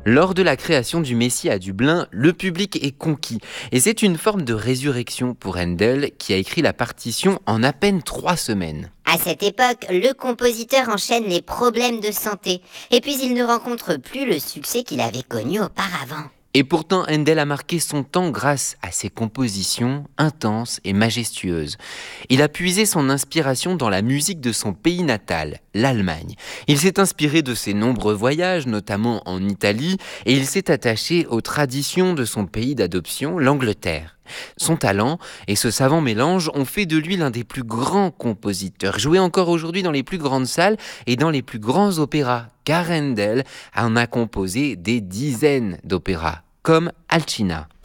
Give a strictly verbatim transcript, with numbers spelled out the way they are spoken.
Lors de la création du Messie à Dublin, le public est conquis. Et c'est une forme de résurrection pour Handel, qui a écrit la partition en à peine trois semaines. À cette époque, le compositeur enchaîne les problèmes de santé, et puis il ne rencontre plus le succès qu'il avait connu auparavant. Et pourtant, Handel a marqué son temps grâce à ses compositions intenses et majestueuses. Il a puisé son inspiration dans la musique de son pays natal, l'Allemagne. Il s'est inspiré de ses nombreux voyages, notamment en Italie, et il s'est attaché aux traditions de son pays d'adoption, l'Angleterre. Son talent et ce savant mélange ont fait de lui l'un des plus grands compositeurs, joué encore aujourd'hui dans les plus grandes salles et dans les plus grands opéras, car Handel en a composé des dizaines d'opéras, comme Alcina.